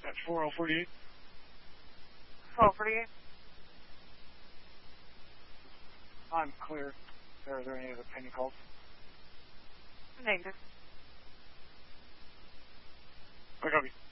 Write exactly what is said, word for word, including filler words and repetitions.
That's four oh forty-eight. four forty-eight. I'm clear. Are there any other pending calls? Negative. I copy.